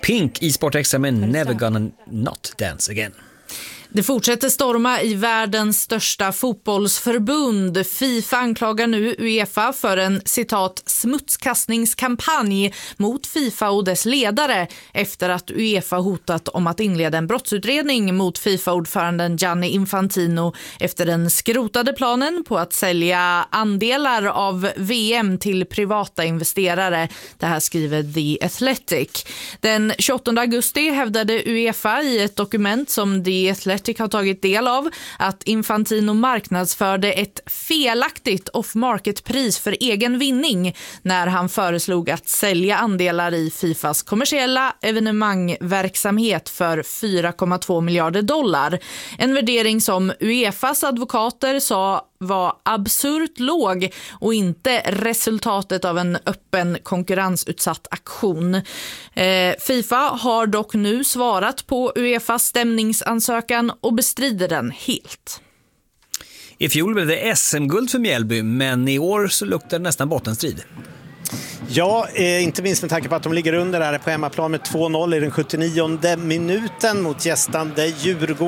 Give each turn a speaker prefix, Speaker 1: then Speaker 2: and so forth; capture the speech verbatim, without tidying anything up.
Speaker 1: Pink i Sportextra med Never Gonna Not Dance Again.
Speaker 2: Det fortsätter storma i världens största fotbollsförbund. FIFA anklagar nu UEFA för en citat smutskastningskampanj mot FIFA och dess ledare efter att UEFA hotat om att inleda en brottsutredning mot FIFA-ordföranden Gianni Infantino efter den skrotade planen på att sälja andelar av V M till privata investerare. Det här skriver The Athletic. Den tjugoåttonde augusti hävdade UEFA i ett dokument som The Athletic har tagit del av att Infantino marknadsförde ett felaktigt off-market-pris för egen vinning när han föreslog att sälja andelar i FIFAs kommersiella evenemangverksamhet för fyra komma två miljarder dollar. En värdering som UEFAs advokater sa var absurt låg och inte resultatet av en öppen konkurrensutsatt aktion. Eh, FIFA har dock nu svarat på UEFAs stämningsansökan och bestrider den helt.
Speaker 1: I fjol blev det S M-guld för Mjällby, men i år så luktar det nästan bottenstrid.
Speaker 3: Ja, eh, inte minst med tanke på att de ligger under här på hemmaplan med två noll i den sjuttionionde minuten mot gästande Djurgården.